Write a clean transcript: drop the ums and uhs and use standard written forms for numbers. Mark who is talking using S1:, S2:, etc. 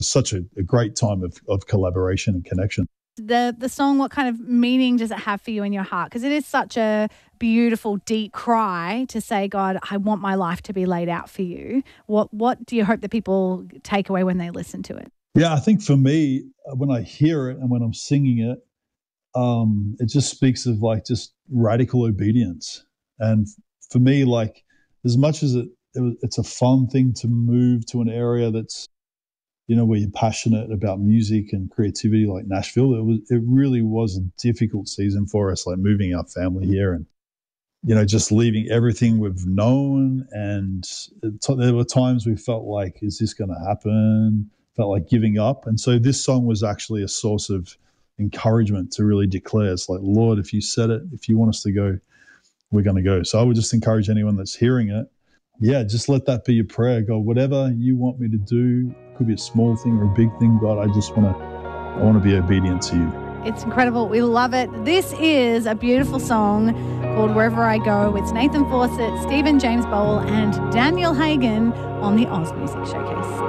S1: Such a great time of collaboration and connection.
S2: The song, what kind of meaning does it have for you in your heart? Because it is such a beautiful, deep cry to say, God, I want my life to be laid out for you. What do you hope that people take away when they listen to it?
S1: Yeah, I think for me, when I hear it and when I'm singing it, it just speaks of like just radical obedience. And for me, like as much as it's a fun thing to move to an area that's, where you're passionate about music and creativity like Nashville, it really was a difficult season for us, like moving our family here and, just leaving everything we've known. And there were times we felt like, is this going to happen? Felt like giving up. And so this song was actually a source of encouragement to really declare, it's like, Lord, if you said it, if you want us to go, we're going to go. So I would just encourage anyone that's hearing it, just let that be your prayer. God, whatever you want me to do, could be a small thing or a big thing, God, I want to be obedient to you.
S2: It's incredible. We love it. This is a beautiful song called Wherever I Go. It's Nathan Fawcett, Stephen James Bowl, and Daniel Hagen on the Oz Music Showcase.